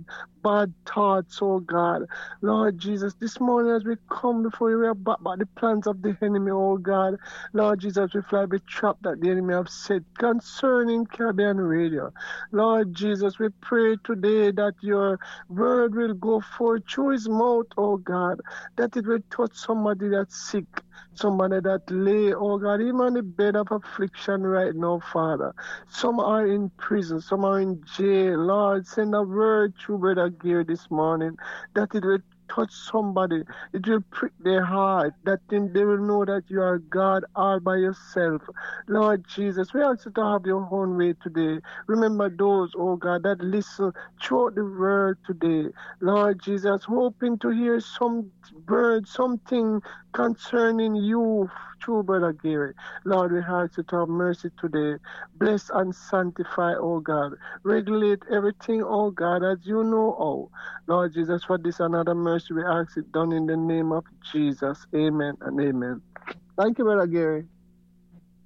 bad thoughts, oh God. Lord Jesus, this morning as we come before you, we are back by the plans of the enemy, oh God. Lord Jesus, we fly the trap that the enemy have set concerning Caribbean Radio. Lord Jesus, we pray today that your word will go forth through his mouth, oh God, that it will touch somebody that's sick, somebody that lay, oh God, even on the bed of affliction right now, Father. Some are in prison, some are in jail. Lord, send a word through Brother Gear this morning that it will touch somebody. It will prick their heart, that then they will know that you are God all by yourself. Lord Jesus, we ask you to have your own way today. Remember those, oh God, that listen throughout the word today. Lord Jesus, hoping to hear some word, something concerning you through Brother Gary. Lord, we ask you to have mercy today. Bless and sanctify, oh God. Regulate everything, oh God, as you know how. Lord Jesus, for this another mercy, we ask it done in the name of Jesus. Amen and amen. Thank you, Brother Gary.